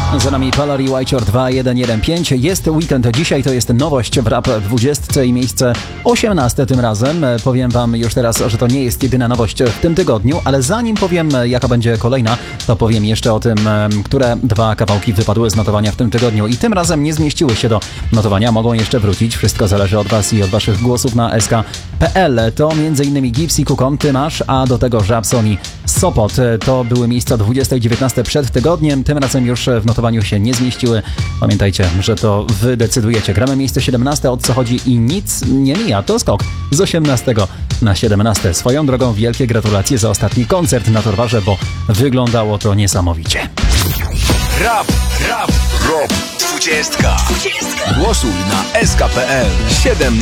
Za nami Polari Whiteshore 2115. Jest weekend dzisiaj, to jest nowość w Rap 20 i miejsce 18 tym razem. Powiem wam już teraz, że to nie jest jedyna nowość w tym tygodniu, ale zanim powiem, jaka będzie kolejna, to powiem jeszcze o tym, które dwa kawałki wypadły z notowania w tym tygodniu i tym razem nie zmieściły się do notowania, mogą jeszcze wrócić. Wszystko zależy od was i od waszych głosów na sk.pl. To m.in. Gibbs i Kukon, Ty masz, a do tego Żabson i Sopot. To były miejsca 20 i 19 przed tygodniem, tym razem już w notowaniu się nie zmieściły. Pamiętajcie, że to wy decydujecie. Gramy miejsce 17, o co chodzi i nic nie mija. To skok z 18 na 17. Swoją drogą wielkie gratulacje za ostatni koncert na Torwarze, bo wyglądało to niesamowicie. Rap 20. Głosuj na sk.pl. 7